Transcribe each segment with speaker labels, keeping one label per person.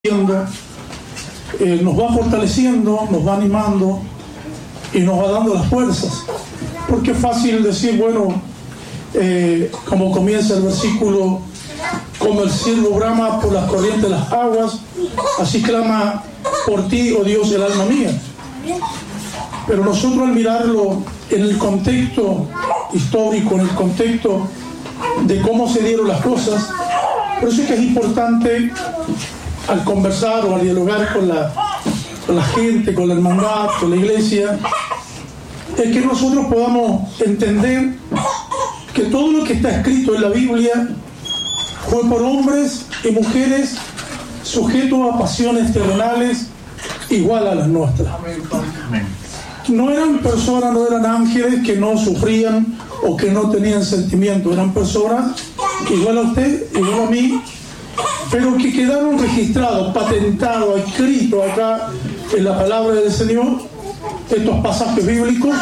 Speaker 1: nos va fortaleciendo, nos va animando y nos va dando las fuerzas, porque es fácil decir, bueno, como comienza el versículo, como el siervo brama por las corrientes de las aguas, así clama por ti, oh Dios, el alma mía. Pero nosotros, al mirarlo en el contexto histórico, en el contexto de cómo se dieron las cosas, por eso es que es importante, al conversar o al dialogar con la gente, con la hermandad, con la iglesia, es que nosotros podamos entender que todo lo que está escrito en la Biblia fue por hombres y mujeres sujetos a pasiones terrenales igual a las nuestras. No eran personas, no eran ángeles que no sufrían o que no tenían sentimientos, eran personas igual a usted, igual a mí, pero que quedaron registrados, patentados, escritos acá en la palabra del Señor, estos pasajes bíblicos.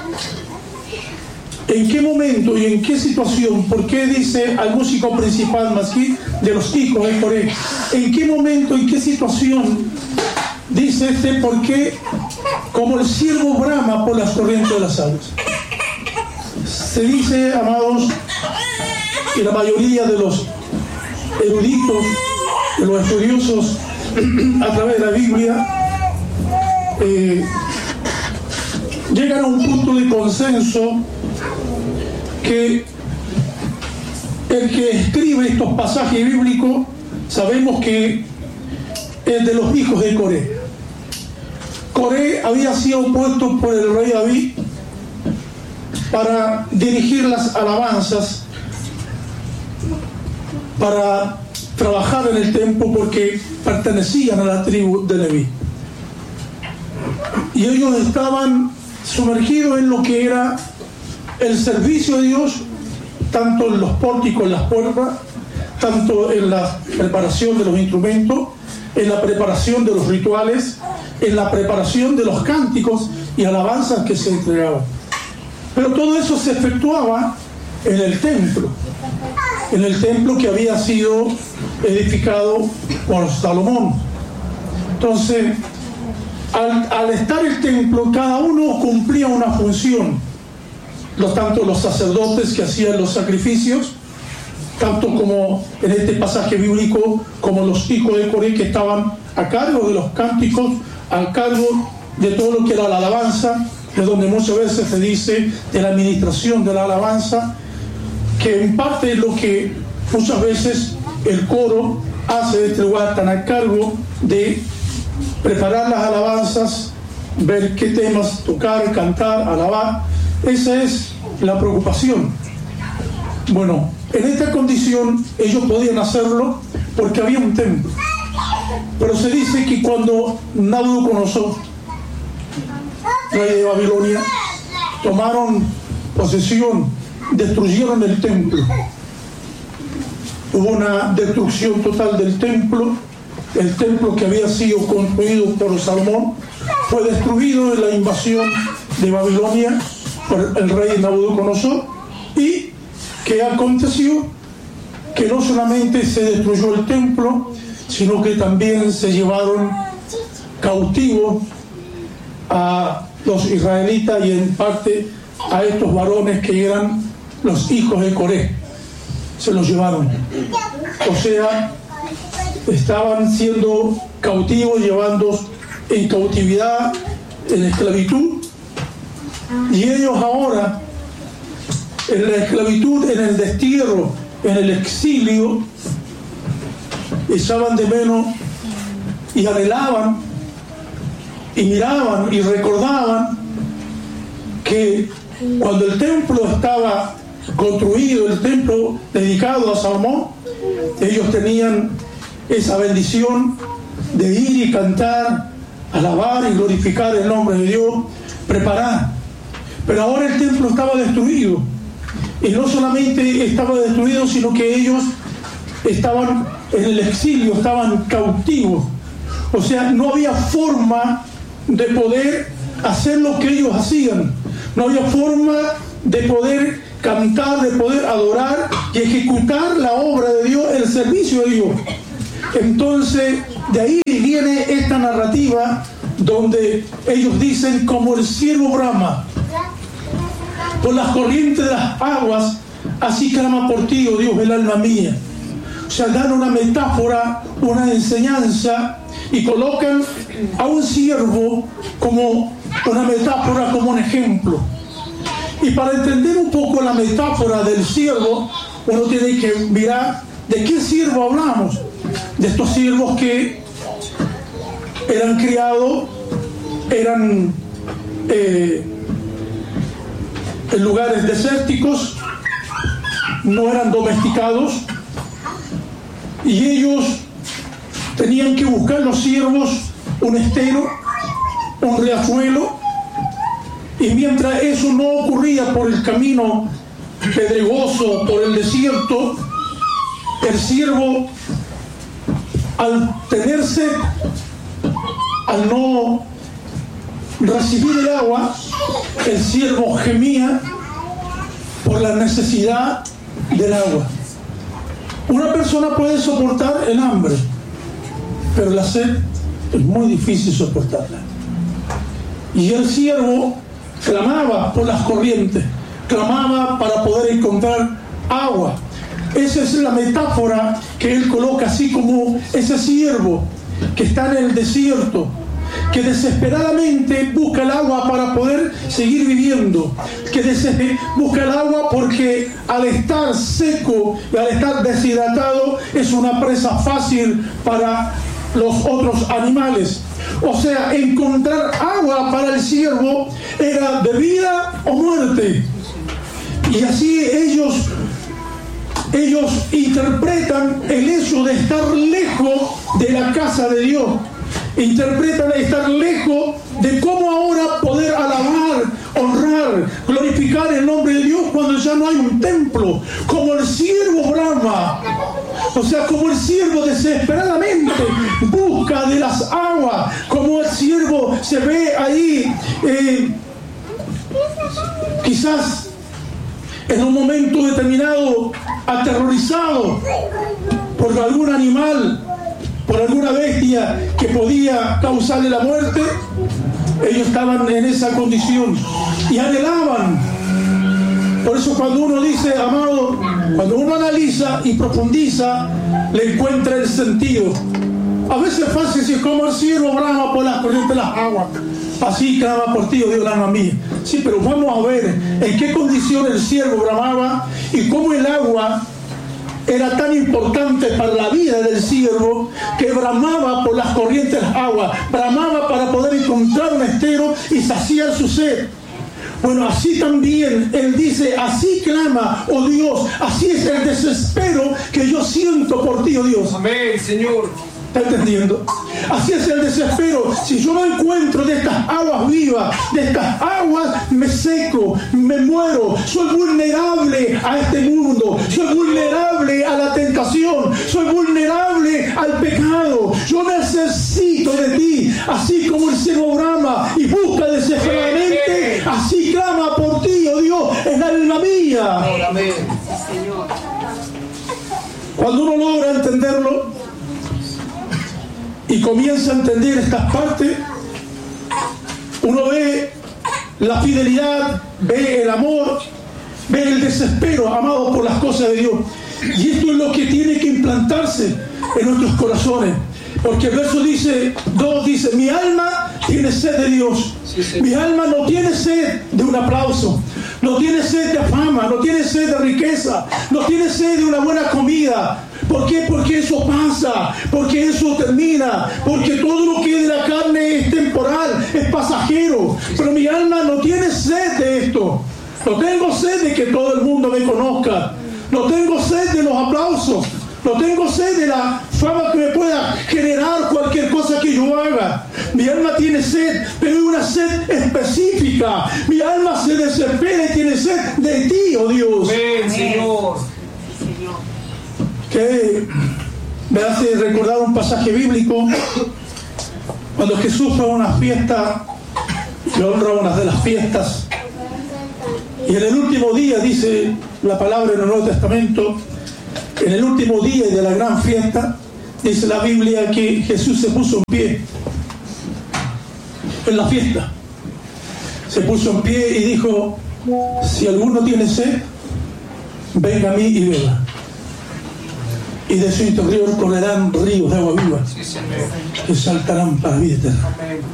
Speaker 1: ¿En qué momento y en qué situación? ¿Por qué dice al músico principal Masquí de los hijos de Coré? ¿En qué momento y qué situación dice este? ¿Por qué? Como el siervo brama por las corrientes de las aguas. Se dice, amados, que la mayoría de los eruditos, de los estudiosos a través de la Biblia, llegan a un punto de consenso que el que escribe estos pasajes bíblicos sabemos que es de los hijos de Coré. Coré había sido puesto por el rey David para dirigir las alabanzas, para trabajar en el templo, porque pertenecían a la tribu de Leví. Y ellos estaban sumergidos en lo que era el servicio de Dios, tanto en los pórticos, en las puertas, tanto en la preparación de los instrumentos, en la preparación de los rituales, en la preparación de los cánticos y alabanzas que se entregaban. Pero todo eso se efectuaba en el templo que había sido edificado por Salomón. Entonces, al estar el templo, cada uno cumplía una función. Tanto los sacerdotes que hacían los sacrificios, tanto como en este pasaje bíblico, como los hijos de Coré, que estaban a cargo de los cánticos, a cargo de todo lo que era la alabanza, de donde muchas veces se dice de la administración de la alabanza, que en parte es lo que muchas veces el coro hace de este lugar, tan a cargo de preparar las alabanzas, ver qué temas tocar, cantar, alabar. Esa es la preocupación. Bueno, en esta condición ellos podían hacerlo porque había un templo. Pero se dice que cuando Nabucodonosor, rey de Babilonia, tomaron posesión, destruyeron el templo. Hubo una destrucción total del templo. El templo que había sido construido por Salomón fue destruido en la invasión de Babilonia por el rey Nabucodonosor. Y que aconteció que no solamente se destruyó el templo, sino que también se llevaron cautivos a los israelitas y en parte a estos varones que eran los hijos de Coré. Se los llevaron. O sea, estaban siendo cautivos, llevando en cautividad, en esclavitud, y ellos ahora, en la esclavitud, en el destierro, en el exilio, echaban de menos y anhelaban y miraban y recordaban que cuando el templo estaba construido, el templo dedicado a Salomón, ellos tenían esa bendición de ir y cantar, alabar y glorificar el nombre de Dios, preparar. Pero ahora el templo estaba destruido, y no solamente estaba destruido, sino que ellos estaban en el exilio, estaban cautivos. O sea, no había forma de poder hacer lo que ellos hacían, no había forma de poder cantar, de poder adorar y ejecutar la obra de Dios, el servicio de Dios. Entonces de ahí viene esta narrativa donde ellos dicen: como el siervo brama por las corrientes de las aguas, así clama por ti, oh Dios, el alma mía. O sea, dan una metáfora, una enseñanza, y colocan a un siervo como una metáfora, como un ejemplo. Y para entender un poco la metáfora del siervo, uno tiene que mirar de qué siervo hablamos. De estos siervos que eran criados, eran en lugares desérticos, no eran domesticados, y ellos tenían que buscar, los siervos, un estero, un riachuelo, y mientras eso no ocurría por el camino pedregoso, por el desierto, el siervo, al tener sed, al no recibir el agua, el siervo gemía por la necesidad del agua. Una persona puede soportar el hambre, pero la sed es muy difícil soportarla. Y el siervo clamaba por las corrientes, clamaba para poder encontrar agua. Esa es la metáfora que él coloca, así como ese siervo que está en el desierto, que desesperadamente busca el agua para poder seguir viviendo, que busca el agua porque al estar seco y al estar deshidratado es una presa fácil para los otros animales. O sea, encontrar agua para el siervo era de vida o muerte. Y así ellos interpretan el hecho de estar lejos de la casa de Dios. Interpretan estar lejos de cómo ahora poder alabar, honrar, glorificar el nombre de Dios cuando ya no hay un templo. Como el siervo brama, o sea, como el siervo desesperadamente busca de las aguas, como el siervo se ve ahí quizás en un momento determinado aterrorizado por algún animal, por alguna bestia que podía causarle la muerte. Ellos estaban en esa condición y anhelaban. Por eso cuando uno dice, amado, cuando uno analiza y profundiza, le encuentra el sentido. A veces es fácil decir, como el siervo brama por las corrientes de las aguas, así clama por ti, oh Dios, el alma mía. Sí, pero vamos a ver en qué condición el siervo bramaba y cómo el agua era tan importante para la vida del siervo, que bramaba por las corrientes de las aguas, bramaba para poder encontrar un estero y saciar su sed. Bueno, así también él dice, así clama, oh Dios, así es el desespero que yo siento por ti, oh Dios.
Speaker 2: Amén, Señor.
Speaker 1: ¿Está entendiendo? Así es el desespero. Si yo no encuentro de estas aguas vivas, de estas aguas, me seco, me muero. Soy vulnerable a este mundo. Soy vulnerable a la tentación. Soy vulnerable al pecado. Yo necesito de ti. Así como el siervo brama y busca desesperadamente, así clama por ti, oh Dios, el alma mía.
Speaker 2: Amén.
Speaker 1: Cuando uno logra entenderlo y comienza a entender estas partes, uno ve la fidelidad, ve el amor, ve el desespero, amado, por las cosas de Dios. Y esto es lo que tiene que implantarse en nuestros corazones. Porque el verso 2 dice, mi alma tiene sed de Dios. Mi alma no tiene sed de un aplauso, no tiene sed de fama, no tiene sed de riqueza, no tiene sed de una buena comida. ¿Por qué? Porque eso pasa, porque eso termina, porque todo lo que es de la carne es temporal, es pasajero. Pero mi alma no tiene sed de esto. No tengo sed de que todo el mundo me conozca. No tengo sed de los aplausos. No tengo sed de la fama que me pueda generar cualquier cosa que yo haga. Mi alma tiene sed, pero es una sed específica. Mi alma se desespera y tiene sed de ti, oh Dios.
Speaker 2: Amén, Señor.
Speaker 1: Que me hace recordar un pasaje bíblico cuando Jesús fue a una fiesta, le honra una de las fiestas, y en el último día, dice la palabra en el Nuevo Testamento, en el último día de la gran fiesta, dice la Biblia que Jesús se puso en pie en la fiesta. Se puso en pie y dijo: si alguno tiene sed, venga a mí y beba. Y de su interior correrán ríos de agua viva que saltarán para la vida eterna.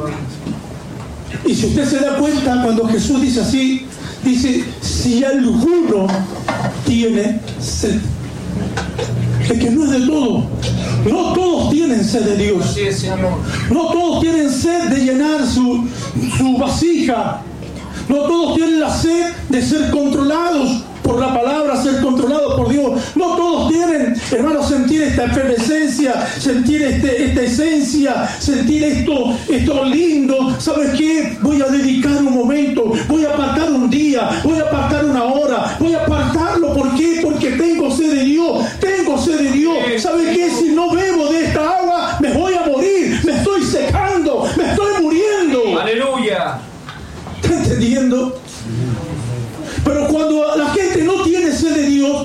Speaker 1: Y si usted se da cuenta, cuando Jesús dice así, dice: si alguno tiene sed. Es que no es de todo. No todos tienen sed de Dios. No todos tienen sed de llenar su vasija. No todos tienen la sed de ser controlados por la palabra, ser controlados por Dios. No todos tienen, hermanos, sentir esta efervescencia, sentir esta esencia, sentir esto lindo. ¿Sabes qué? Voy a dedicar un momento, voy a apartar un día, voy a apartar una hora, voy a apartarlo. ¿Por qué? Porque tengo sed de Dios, tengo sed de Dios. ¿Sabes qué? Si no bebo de esta agua, me voy a morir, me estoy secando, me estoy muriendo.
Speaker 2: ¡Aleluya!
Speaker 1: ¿Está entendiendo? Pero cuando la gente no tiene sed de Dios,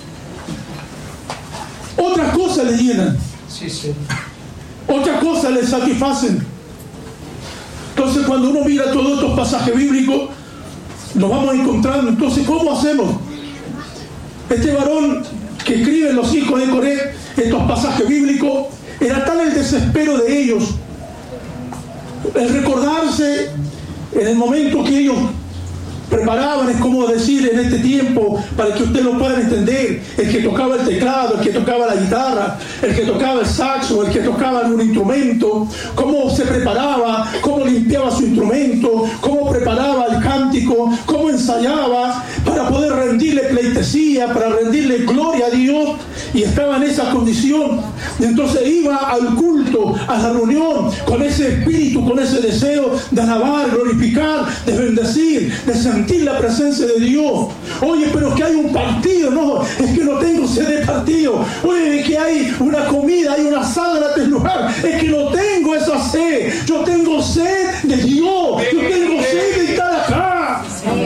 Speaker 1: otras cosas le llenan.
Speaker 2: Sí, sí.
Speaker 1: Otras cosas le satisfacen. Entonces, cuando uno mira todos estos pasajes bíblicos, nos vamos encontrando. Entonces, ¿cómo hacemos? Este varón que escribe en los hijos de Coré estos pasajes bíblicos, era tal el desespero de ellos, el recordarse en el momento que ellos preparaban, es como decir en este tiempo, para que ustedes lo puedan entender, el que tocaba el teclado, el que tocaba la guitarra, el que tocaba el saxo, el que tocaba algún instrumento, cómo se preparaba, cómo limpiaba su instrumento, cómo preparaba el cántico, cómo ensayaba para poder rendirle pleitesía, para rendirle gloria a Dios, y estaba en esa condición. Y entonces iba al culto, a la reunión, con ese espíritu, con ese deseo de alabar, glorificar, de bendecir, de sentir la presencia de Dios. Oye, pero que hay un partido, no, es que no tengo sed de partido. Oye, que hay una comida, hay una sala en este lugar, es que no tengo esa sed. Yo tengo sed de Dios, yo tengo sed de estar acá.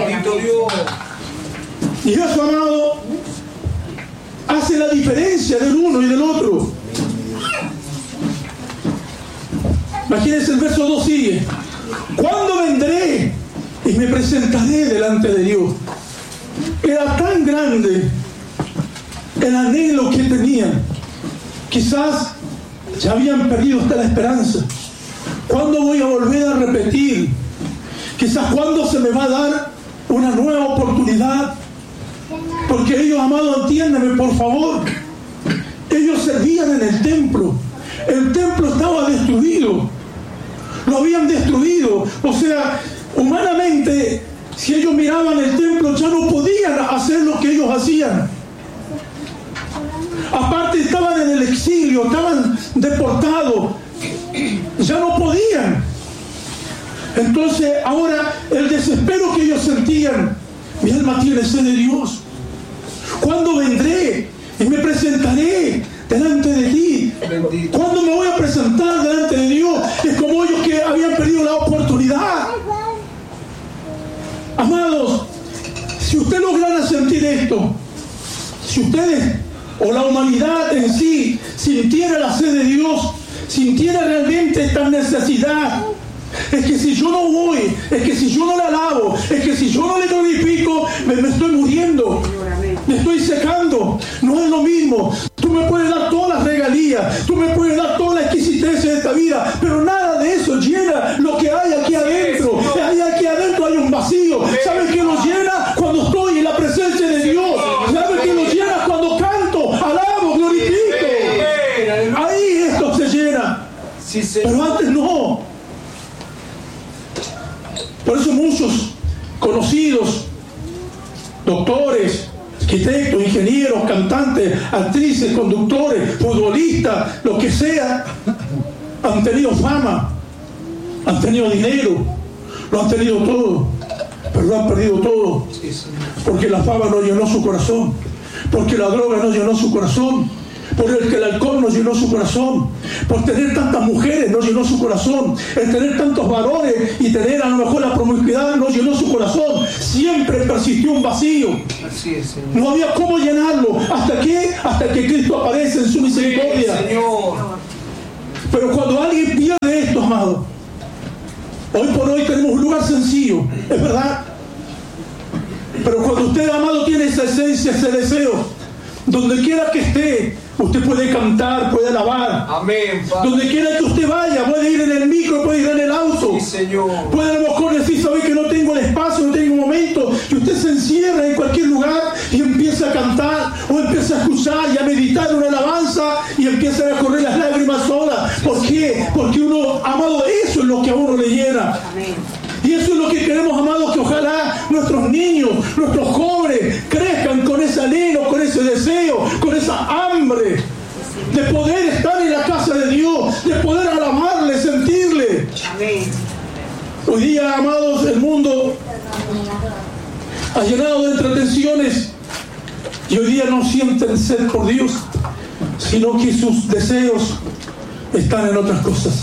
Speaker 1: Y eso, amado, hace la diferencia del uno y del otro. Imagínense, el verso 2 sigue: ¿cuándo vendré y me presentaré delante de Dios? Era tan grande el anhelo que tenían. Quizás ya habían perdido hasta la esperanza. ¿Cuándo voy a volver a repetir? Quizás cuándo se me va a dar una nueva oportunidad. Porque ellos, amados, entiéndanme por favor, ellos servían en el templo. El templo estaba destruido, lo habían destruido. O sea, humanamente, si ellos miraban el templo, ya no podían hacer lo que ellos hacían. Aparte, estaban en el exilio, estaban deportados, ya no podían. Entonces, ahora, el desespero que ellos sentían: mi alma tiene sed de Dios. ¿Cuándo vendré y me presentaré delante de ti? ¿Cuándo me voy a presentar delante de Dios? Es como ellos que habían perdido la oportunidad. Amados, si usted lograra sentir esto, si ustedes o la humanidad en sí sintiera la sed de Dios, sintiera realmente esta necesidad, es que si yo no voy, es que si yo no le alabo, es que si yo no le glorifico, me estoy muriendo, me estoy secando. No es lo mismo. Tú me puedes dar todas las regalías, tú me puedes dar toda la exquisitez de esta vida, pero nada de eso llena lo que hay aquí adentro. Aquí adentro hay un vacío. ¿Sabes qué lo llena? Cuando estoy en la presencia de Dios. ¿Sabes qué lo llena? Cuando canto, alabo, glorifico. Ahí esto se llena. Pero antes no. Por eso muchos conocidos, doctores, arquitectos, ingenieros, cantantes, actrices, conductores, futbolistas, lo que sea, han tenido fama, han tenido dinero, lo han tenido todo, pero lo han perdido todo, porque la fama no llenó su corazón, porque la droga no llenó su corazón, porque el alcohol no llenó su corazón, por tener tantas mujeres no llenó su corazón. El tener tantos varones y tener a lo mejor la promiscuidad no llenó su corazón. Siempre persistió un vacío.
Speaker 2: Así es, Señor.
Speaker 1: No había cómo llenarlo. ¿Hasta qué? Hasta que Cristo aparece en su misericordia.
Speaker 2: Sí, Señor.
Speaker 1: Pero cuando alguien pierde esto, amado, hoy por hoy tenemos un lugar sencillo, es verdad. Pero cuando usted, amado, tiene esa esencia, ese deseo, donde quiera que esté, usted puede cantar, puede alabar.
Speaker 2: Amén, Padre.
Speaker 1: Donde quiera que usted vaya, puede ir en el micro, puede ir en el auto.
Speaker 2: Sí, Señor.
Speaker 1: Puede a lo mejor decir, sabe que no tengo el espacio, no tengo un momento. Y usted se encierra en cualquier lugar y empieza a cantar o empieza a escuchar y a meditar una alabanza y empiezan a correr las lágrimas solas. ¿Por qué? Porque uno, amado, eso es lo que a uno le llena. Y eso es lo que queremos, amados, que ojalá nuestros niños, nuestros jóvenes crezcan con ese anhelo, con ese deseo, con esa hambre de poder estar en la casa de Dios, de poder alabarle, sentirle.
Speaker 3: Amén.
Speaker 1: Hoy día, amados, el mundo ha llenado de entretenciones y hoy día no sienten sed por Dios, sino que sus deseos están en otras cosas.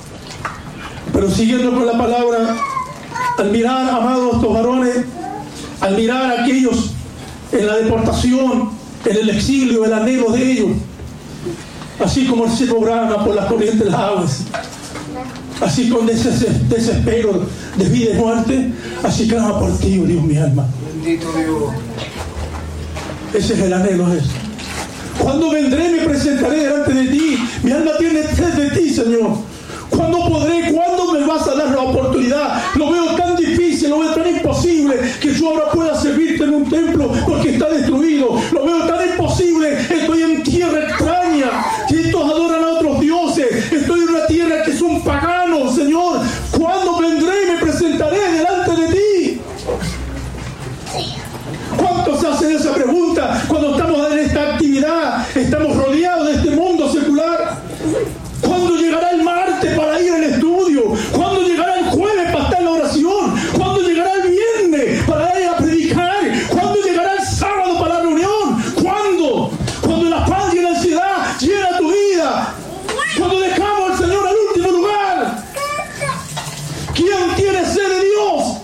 Speaker 1: Pero siguiendo con la palabra, al mirar, amados, estos varones, al mirar a aquellos en la deportación, en el exilio, el anhelo de ellos, así como el cielo brama por las corrientes de las aguas, así con ese desespero de vida y muerte, así clama por ti, oh Dios, mi alma.
Speaker 2: Bendito Dios.
Speaker 1: Ese es el anhelo de eso. ¿Cuándo vendré y me presentaré delante de ti? Mi alma tiene sed de ti, Señor. ¿Cuándo podré? ¿Cuándo me vas a dar la oportunidad? Lo veo tan difícil, lo veo tan imposible que yo ahora pueda servirte en un templo porque está destruido. Lo veo tan imposible. Estoy en tierra extraña, que estos adoran a otros dioses. Estoy en una tierra que son paganos, Señor. ¿Cuándo vendré y me presentaré delante de ti? ¿Cuántos hacen esa pregunta cuando estamos en esta actividad? Estamos rodeados de este mundo secular. ¿Cuándo llegará el martes para ir al estudio? ¿Cuándo llegará el jueves para estar en la oración? ¿Cuándo llegará el viernes para ir a predicar? ¿Cuándo llegará el sábado para la reunión? ¿Cuándo? Cuando la paz y la ansiedad llena tu vida. Cuando dejamos al Señor al último lugar. ¿Quién tiene sed de Dios?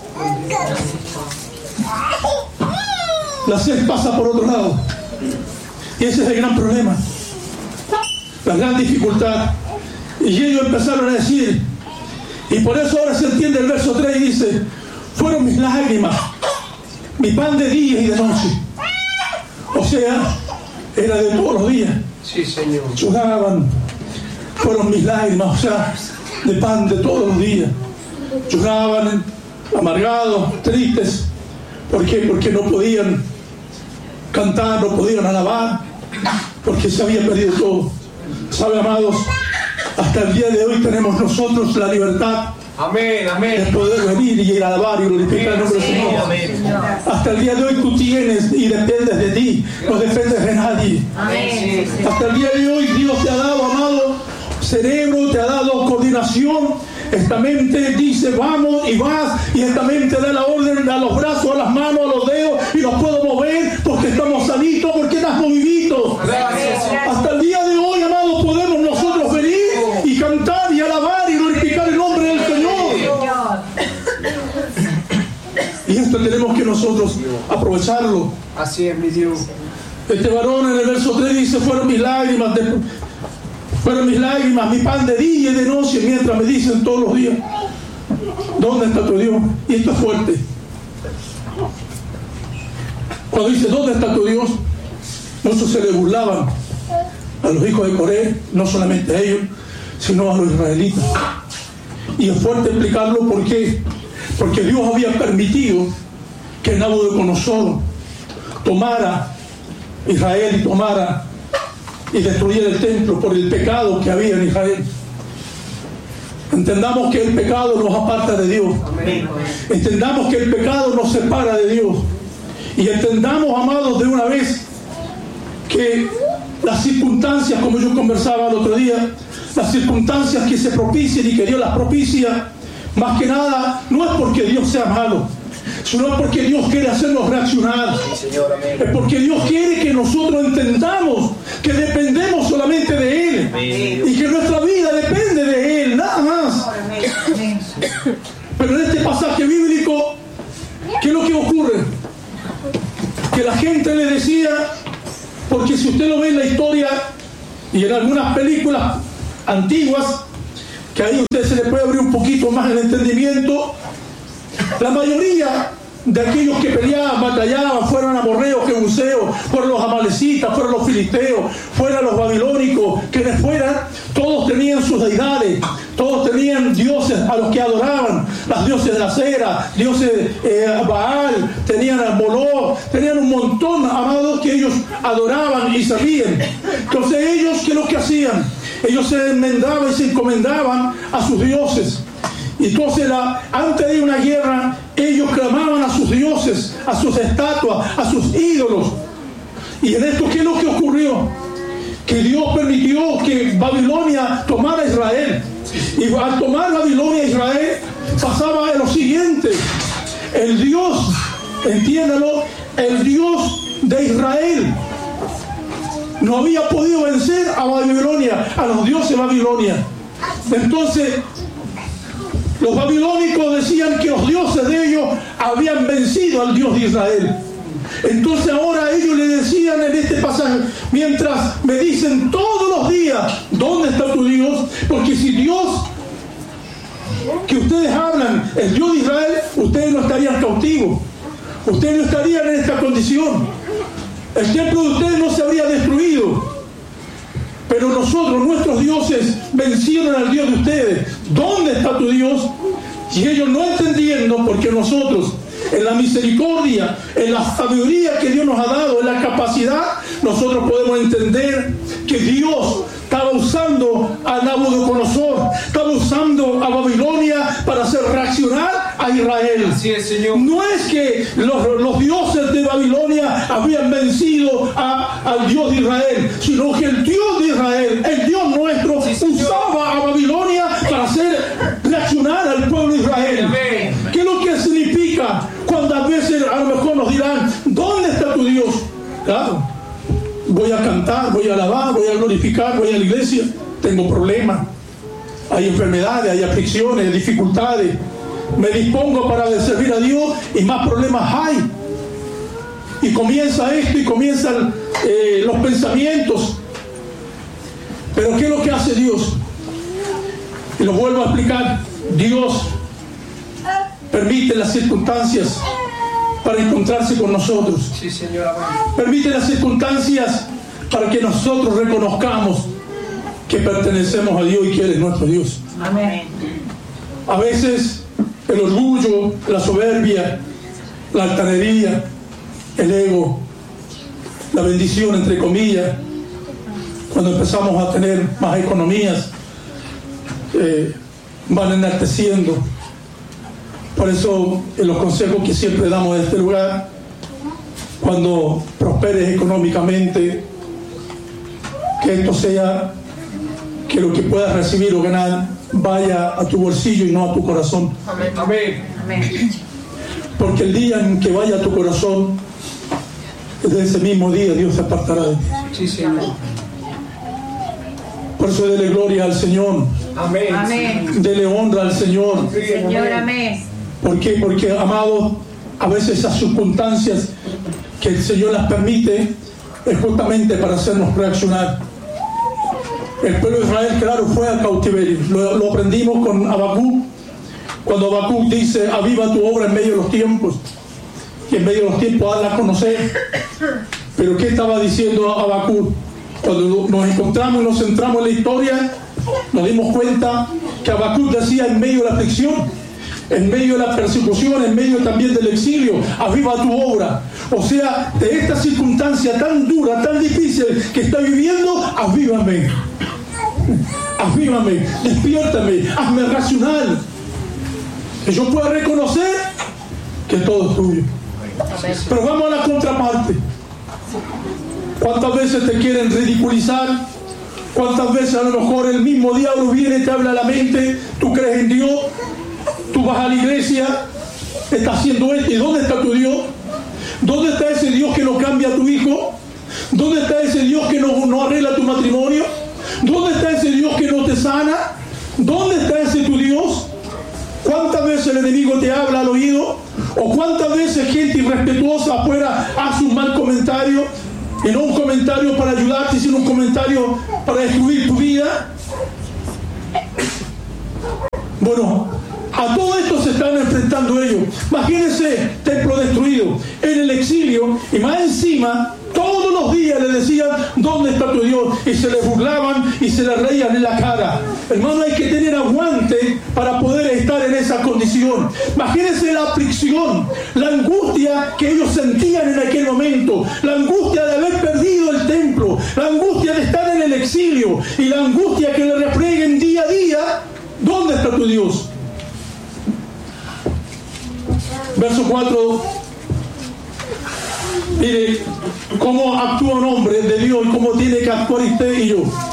Speaker 1: La sed pasa por otro lado. Y ese es el gran problema. La gran dificultad. Y ellos empezaron a decir, y por eso ahora se entiende el verso 3 y dice, fueron mis lágrimas, mi pan de día y de noche. O sea, era de todos los días.
Speaker 2: Sí, Señor.
Speaker 1: Lloraban, fueron mis lágrimas, o sea, de pan de todos los días. Lloraban, amargados, tristes. ¿Por qué? Porque no podían cantar, no podían alabar, porque se había perdido todo. ¿Sabe, amados? Hasta el día de hoy tenemos nosotros la libertad
Speaker 2: Amén,
Speaker 1: de
Speaker 2: amén.
Speaker 1: poder venir y ir a alabar y glorificar el nombre del Señor. Hasta el día de hoy tú tienes y dependes de ti, no dependes de nadie.
Speaker 3: Amén.
Speaker 1: Hasta el día de hoy Dios te ha dado, amado, cerebro, te ha dado coordinación. Esta mente dice vamos y vas, y esta mente da la orden a los brazos, a las manos, a los dedos, y los puedo mover porque estamos sanitos, porque estamos vivitos.
Speaker 2: Gracias, Señor.
Speaker 1: Hasta el día de hoy, amado, podemos nosotros venir y cantar y alabar y glorificar el nombre del Señor. Y esto tenemos que nosotros aprovecharlo.
Speaker 2: Así es, mi Dios.
Speaker 1: Este varón en el verso 3 dice, fueron mis lágrimas, mi pan de día y de noche, mientras me dicen todos los días, ¿dónde está tu Dios? Y esto es fuerte. Cuando dice, ¿dónde está tu Dios? Muchos se le burlaban a los hijos de Coré, no solamente a ellos, sino a los israelitas. Y es fuerte explicarlo, ¿por qué? Porque Dios había permitido que Nabucodonosor tomara Israel y destruyera el templo por el pecado que había en Israel. Entendamos que el pecado nos aparta de Dios.
Speaker 2: Amén.
Speaker 1: Entendamos que el pecado nos separa de Dios. Y entendamos, amados, de una vez que las circunstancias, como yo conversaba el otro día, las circunstancias que se propician y que Dios las propicia, más que nada, no es porque Dios sea malo, sino porque Dios quiere hacernos reaccionar. Es porque Dios quiere que nosotros entendamos que dependemos solamente de Él y que nuestra vida depende de Él, nada más. Pero en este pasaje bíblico, ¿qué es lo que ocurre? Que la gente le decía, porque si usted lo ve en la historia y en algunas películas antiguas, que ahí a usted se le puede abrir un poquito más el entendimiento, la mayoría de aquellos que peleaban, batallaban, fueran amorreos, jebuseos, fueron los amalecitas, fueron los filisteos, fueran los babilónicos, quienes fueran, todos tenían sus deidades, todos tenían dioses a los que adoraban, las dioses de la cera, dioses Baal, tenían a Moloch, tenían un montón, amados, que ellos adoraban y servían. Entonces ellos, ¿qué es lo que hacían? Ellos se enmendaban y se encomendaban a sus dioses. Y entonces antes de una guerra, ellos clamaban a sus dioses, a sus estatuas, a sus ídolos. Y en esto, ¿qué es lo que ocurrió? Que Dios permitió que Babilonia tomara a Israel. Y al tomar Babilonia a Israel, pasaba lo siguiente. El Dios, entiéndalo, el Dios de Israel no había podido vencer a Babilonia, a los dioses de Babilonia. Entonces, los babilónicos decían que los dioses de ellos habían vencido al Dios de Israel. Entonces ahora ellos le decían en este pasaje, mientras me dicen todos los días, ¿dónde está tu Dios? Porque si Dios que ustedes hablan, el Dios de Israel, ustedes no estarían cautivos, ustedes no estarían en esta condición, el templo de ustedes no se habría destruido. Pero nosotros, nuestros dioses, vencieron al Dios de ustedes. ¿Dónde está tu Dios? Y ellos no entendiendo, porque nosotros, en la misericordia, en la sabiduría que Dios nos ha dado, en la capacidad, nosotros podemos entender que Dios estaba usando a Nabucodonosor, estaba usando a Babilonia para hacer reaccionar a Israel.
Speaker 2: Así es, Señor.
Speaker 1: No es que los dioses de Babilonia habían vencido al Dios de Israel, sino que el Dios de Israel, el Dios nuestro, usaba a Babilonia para hacer reaccionar al pueblo de Israel.
Speaker 2: Amén.
Speaker 1: ¿Qué es lo que significa cuando a veces a lo mejor nos dirán, ¿dónde está tu Dios? Claro, voy a cantar, voy a alabar, voy a glorificar, voy a la iglesia, tengo problemas, hay enfermedades, hay aflicciones, hay dificultades, me dispongo para servir a Dios y más problemas hay. Y comienza esto y comienzan los pensamientos. Pero ¿qué es lo que hace Dios? Y lo vuelvo a explicar. Dios permite las circunstancias para encontrarse con nosotros.
Speaker 2: Sí, Señor.
Speaker 1: Permite las circunstancias para que nosotros reconozcamos que pertenecemos a Dios y que Él es nuestro Dios.
Speaker 3: Amén.
Speaker 1: A veces el orgullo, la soberbia, la altanería, el ego, la bendición, entre comillas, cuando empezamos a tener más economías, van enalteciendo. Por eso, en los consejos que siempre damos en este lugar, cuando prosperes económicamente, que esto sea, que lo que puedas recibir o ganar vaya a tu bolsillo y no a tu corazón.
Speaker 2: Amén. Amén.
Speaker 3: Amén.
Speaker 1: Porque el día en que vaya a tu corazón, desde ese mismo día Dios se apartará de ti.
Speaker 2: Sí, Señor.
Speaker 1: Por eso dele gloria al Señor.
Speaker 2: Amén.
Speaker 3: Amén.
Speaker 1: Dele honra al Señor.
Speaker 3: Señor, amén.
Speaker 1: ¿Por qué? Porque, amados, a veces esas circunstancias que el Señor las permite es justamente para hacernos reaccionar. El pueblo de Israel, claro, fue al cautiverio. Lo aprendimos con Habacuc, cuando Habacuc dice, aviva tu obra en medio de los tiempos. Y en medio de los tiempos hazla conocer. Pero ¿qué estaba diciendo Habacuc? Cuando nos encontramos y nos centramos en la historia, nos dimos cuenta que Habacuc decía en medio de la aflicción, en medio de la persecución, en medio también del exilio, aviva tu obra. O sea, de esta circunstancia tan dura, tan difícil que está viviendo, avívame. Avívame, despiértame, hazme racional. Que yo pueda reconocer que todo es tuyo. Pero vamos a la contraparte. ¿Cuántas veces te quieren ridiculizar? ¿Cuántas veces a lo mejor el mismo diablo viene y te habla a la mente? Tú crees en Dios, tú vas a la iglesia, está haciendo esto. ¿Y dónde está tu Dios? ¿Dónde está ese Dios que no cambia a tu hijo? ¿Dónde está ese Dios que no arregla tu matrimonio? ¿Dónde está ese Dios que no te sana? ¿Dónde está ese tu Dios? ¿Cuántas veces el enemigo te habla al oído? ¿O cuántas veces gente irrespetuosa afuera hace un mal comentario? Y no un comentario para ayudarte, sino un comentario para destruir tu vida. Bueno, a todo esto se están enfrentando ellos. Imagínense, templo destruido, en el exilio, y más encima, todos los días le decían, ¿dónde está tu Dios? Y se le burlaban y se le reían en la cara. Hermano, hay que tener aguante para poder estar en esa condición. Imagínense la aflicción, la angustia que ellos sentían en aquel momento, la angustia de haber perdido el templo, la angustia de estar en el exilio y la angustia que le refrieguen día a día. ¿Dónde está tu Dios? Verso 4. Mire cómo actúa un hombre de Dios y cómo tiene que actuar usted y yo.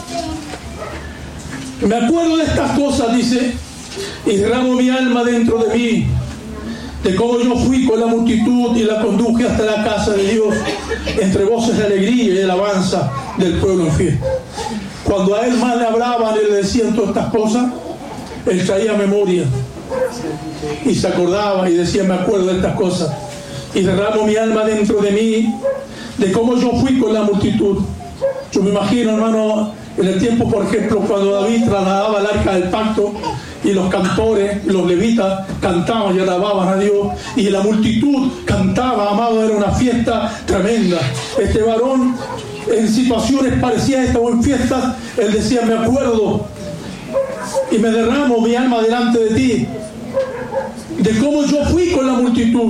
Speaker 1: Me acuerdo de estas cosas, dice, y derramo mi alma dentro de mí, de cómo yo fui con la multitud y la conduje hasta la casa de Dios, entre voces de alegría y de alabanza del pueblo en fiesta. Cuando a él más le hablaban y le decían todas estas cosas, él traía memoria y se acordaba y decía, me acuerdo de estas cosas. Y derramo mi alma dentro de mí, de cómo yo fui con la multitud. Yo me imagino, hermano, en el tiempo, por ejemplo, cuando David trasladaba el arca del pacto y los cantores, los levitas, cantaban y alababan a Dios, y la multitud cantaba, amado, era una fiesta tremenda. Este varón, en situaciones parecidas a esta o en fiestas, él decía, me acuerdo y me derramo mi alma delante de ti, de cómo yo fui con la multitud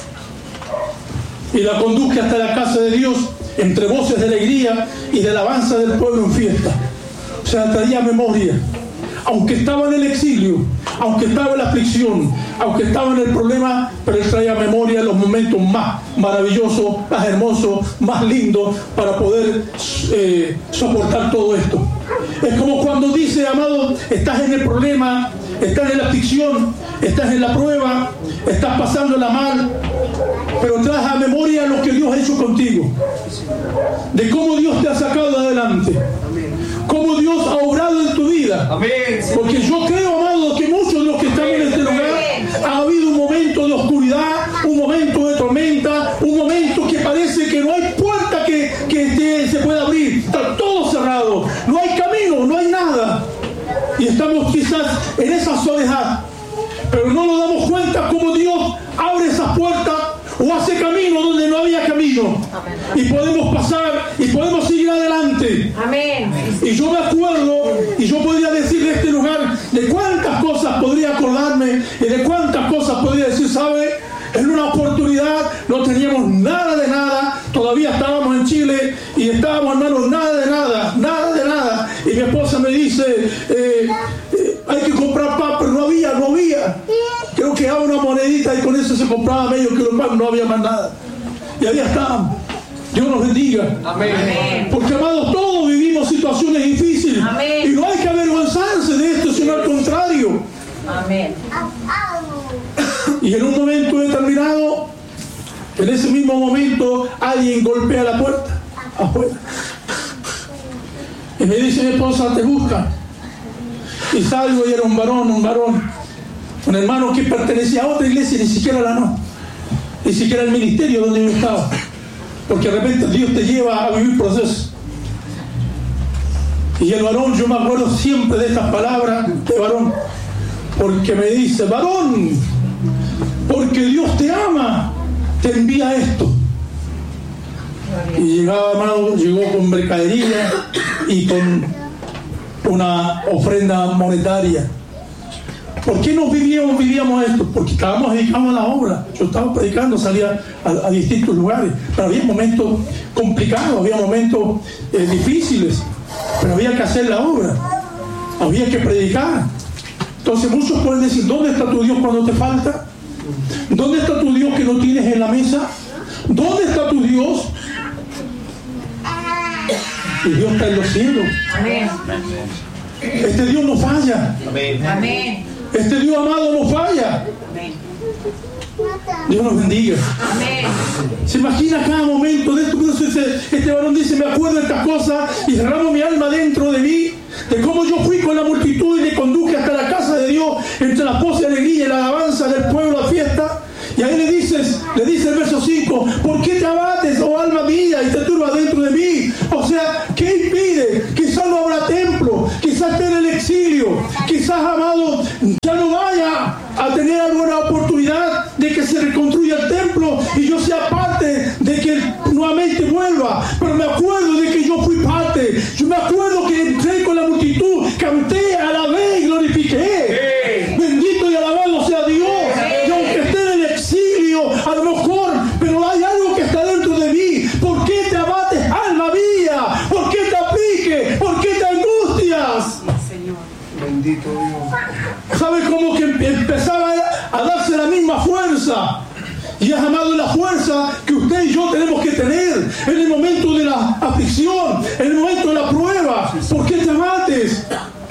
Speaker 1: y la conduje hasta la casa de Dios, entre voces de alegría y de alabanza del pueblo en fiesta. O sea, traía memoria, aunque estaba en el exilio, aunque estaba en la aflicción, aunque estaba en el problema, pero él traía memoria los momentos más maravillosos, más hermosos, más lindos para poder soportar todo esto. Es como cuando dice, amado, estás en el problema, estás en la aflicción, estás en la prueba, estás pasándola mal, pero traes a memoria lo que Dios ha hecho contigo, de cómo Dios te ha sacado adelante, cómo Dios ha obrado en tu vida. Porque yo creo, amado, que muchos de los que están en este lugar ha habido un momento de oscuridad, un momento de tormenta, un momento que parece que no hay puerta que se pueda abrir, está todo cerrado, no hay camino, no hay nada, y estamos quizás en esa soledad, pero no nos damos cuenta cómo Dios abre esas puertas o hace camino donde no había camino. Amén. Y podemos pasar y podemos seguir adelante. Amén. Y yo me acuerdo, y yo podría decir de este lugar, de cuántas cosas podría acordarme y de cuántas cosas podría decir, ¿sabe? En una oportunidad no teníamos nada de nada, todavía estábamos en Chile y estábamos, hermanos, nada de nada, nada de nada. Y mi esposa me dice, hay que comprar pan, pero no había. Creo que daba una monedita y con eso se compraba medio kilo de pan, no había más nada. Y ahí estábamos. Dios nos bendiga. Amén. Porque, amados, todos vivimos situaciones difíciles. Amén. Y no hay que avergonzarse de esto, sino al contrario. Amén. Y en un momento determinado, en ese mismo momento, alguien golpea la puerta afuera. Y me dice mi esposa, te buscan. Y salgo y era un varón, un hermano que pertenecía a otra iglesia, ni siquiera ni siquiera el ministerio donde yo estaba. Porque de repente Dios te lleva a vivir procesos. Y el varón, yo me acuerdo siempre de estas palabras de varón, porque me dice, varón, porque Dios te ama, te envía esto. Y llegaba, hermano, llegó con mercadería y con una ofrenda monetaria. ¿Por qué no vivíamos esto? Porque estábamos dedicados a la obra. Yo estaba predicando, salía a distintos lugares, pero había momentos complicados, había momentos difíciles, pero había que hacer la obra, había que predicar. Entonces muchos pueden decir, ¿dónde está tu Dios cuando te falta? ¿Dónde está tu Dios que no tienes en la mesa? ¿Dónde está tu Dios? Y Dios está en los cielos. Amén. Este Dios no falla. Amén. Este Dios amado no falla. Amén. Dios nos bendiga.
Speaker 3: Amén.
Speaker 1: Se imagina cada momento de esto. Este varón dice, me acuerdo de estas cosas y derramo mi alma dentro de mí, de cómo yo fui con la multitud y le conduje hasta la casa de Dios, entre las voces de alegría y la alabanza del pueblo a fiesta. Y ahí le dice el verso 5, ¿por qué te abates, oh alma mía, y te turbas dentro de mí? O sea, ¿qué impide? Quizás no habrá templo, quizás esté en el exilio, quizás, amado, ya no vaya a tener alguna oportunidad de que se reconstruya el templo y yo sea parte de que nuevamente vuelva. Pero me acuerdo de que yo fui parte. Yo me acuerdo que entré con la multitud, canté, alabé y glorifiqué. Bendito y alabado sea Dios. Y aunque esté en el exilio, a lo mejor, pero hay algo que está dentro de mí. ¿Por qué te abates, alma mía? ¿Por qué te apliques? ¿Por qué te angustias?
Speaker 2: Bendito Dios.
Speaker 1: ¿Sabes cómo que empezaba a darse la misma fuerza? Y es, amado, la fuerza que usted y yo tenemos que tener en el momento de la aflicción, en el momento de la prueba. ¿Por qué te abates?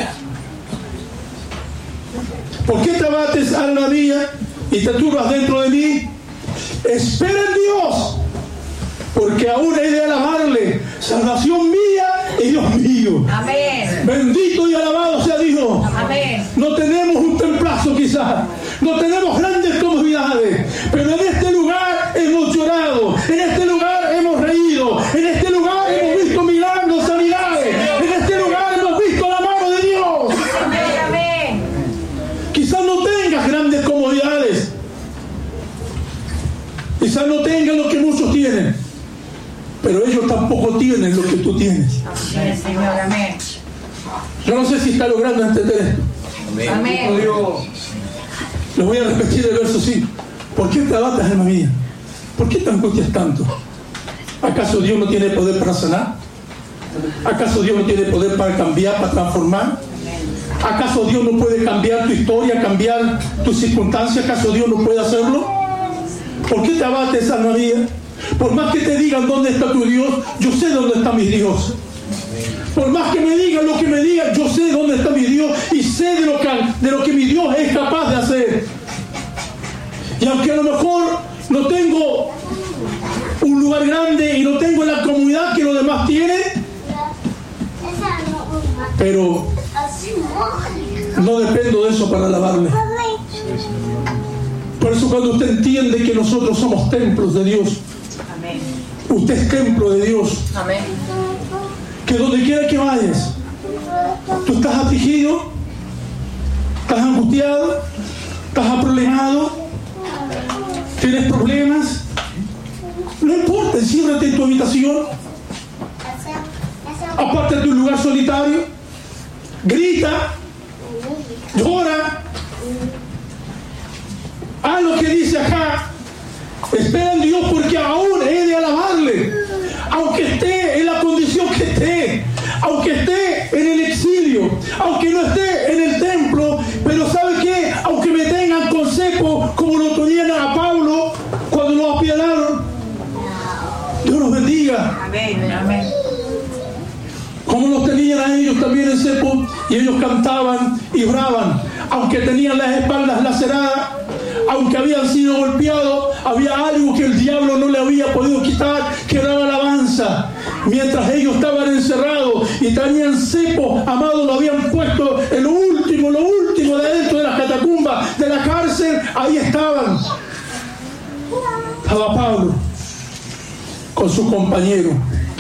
Speaker 1: ¿Por qué te abates, alma mía, y te turbas dentro de mí? Espera en Dios, porque aún he de alabarle, salvación mía y Dios mío.
Speaker 3: Amén.
Speaker 1: Bendito y alabado sea Dios.
Speaker 3: Amén.
Speaker 1: No tenemos un templazo quizás, no tenemos grandes comodidades, pero en este lugar hemos llorado, en este lugar hemos reído, en este lugar hemos visto milagros, sanidades, en este lugar hemos visto la mano de Dios.
Speaker 3: Amén.
Speaker 1: Quizás no tengas grandes comodidades, quizás no tengas lo que muchos tienen, pero ellos tampoco tienen lo que tú tienes.
Speaker 3: Amén, Señor. Amén.
Speaker 1: Yo no sé si está logrando entender esto.
Speaker 3: Amén.
Speaker 2: Bendito Dios.
Speaker 1: Les voy a repetir el verso 5. ¿Por qué te abates, alma mía? ¿Por qué te angustias tanto? ¿Acaso Dios no tiene poder para sanar? ¿Acaso Dios no tiene poder para cambiar, para transformar? ¿Acaso Dios no puede cambiar tu historia, cambiar tus circunstancias? ¿Acaso Dios no puede hacerlo? ¿Por qué te abates, alma mía? Por más que te digan dónde está tu Dios, yo sé dónde está mi Dios. Por más que me digan lo que me digan, yo sé dónde está mi Dios y sé de lo que mi Dios es capaz de hacer. Y aunque a lo mejor no tengo un lugar grande y no tengo la comunidad que los demás tienen, pero no dependo de eso para alabarle. Por eso cuando usted entiende que nosotros somos templos de Dios,
Speaker 3: Amén.
Speaker 1: usted es templo de Dios,
Speaker 3: Amén.
Speaker 1: que donde quiera que vayas, tú estás afligido, estás angustiado, estás aproblemado, tienes problemas, no importa, enciérrate en tu habitación, apártate de un lugar solitario, grita, llora, haz lo que dice acá, espera en Dios porque aún he de alabarle, aunque esté en la condición que esté, aunque esté en el exilio, aunque no esté en el templo, pero ¿sabe qué? Aunque me tengan con cepo como lo tenían a Pablo cuando lo apiadaron, Dios los bendiga.
Speaker 3: Amén. Amén.
Speaker 1: Como los tenían a ellos también en cepo, y ellos cantaban y oraban, aunque tenían las espaldas laceradas, aunque habían sido golpeados, había algo que el diablo no le había podido quitar, que era la alabanza. Mientras ellos estaban encerrados y tenían cepo, amado, lo habían puesto en lo último de adentro de las catacumbas de la cárcel, ahí estaban. Estaba Pablo con su compañero.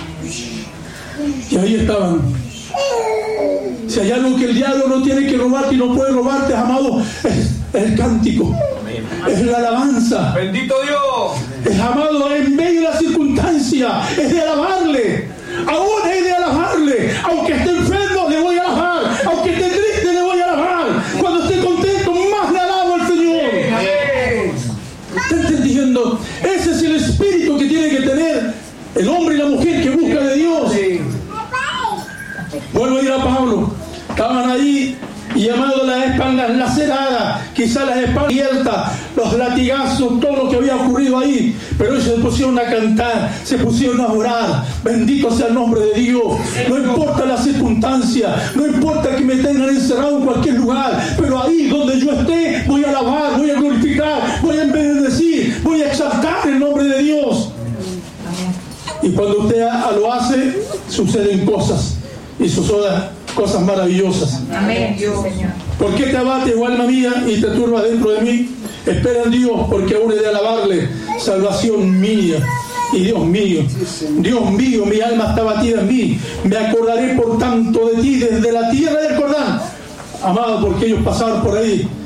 Speaker 1: Y ahí estaban. Si hay algo que el diablo no tiene que robarte y no puede robarte, amado, es el cántico, es la alabanza.
Speaker 2: Bendito Dios.
Speaker 1: Es, amado, en medio de la circunstancia, es de alabarle. Aún es de alabarle. Aunque esté enfermo, le voy a alabar. Aunque esté triste, le voy a alabar. Cuando esté contento, más le alabo al Señor. ¿Está entendiendo? Ese es el espíritu que tiene que tener el hombre y la mujer que busca de Dios. Vuelvo a ir a Pablo. Estaban ahí y, amado, las espaldas laceradas, quizás las espaldas abiertas, los latigazos, todo lo que había ocurrido ahí, pero ellos se pusieron a cantar, se pusieron a orar. Bendito sea el nombre de Dios. No importa la circunstancia, no importa que me tengan encerrado en cualquier lugar, pero ahí donde yo esté voy a alabar, voy a glorificar, voy a bendecir suceden cosas y suceden cosas maravillosas.
Speaker 3: Amén, Dios, Señor.
Speaker 1: ¿Por qué te abates, oh alma mía, y te turbas dentro de mí? Espera en Dios, porque aún he de alabarle, salvación mía. Y Dios mío, mi alma está batida en mí. Me acordaré por tanto de ti desde la tierra del Jordán. Amado, porque ellos pasaban por ahí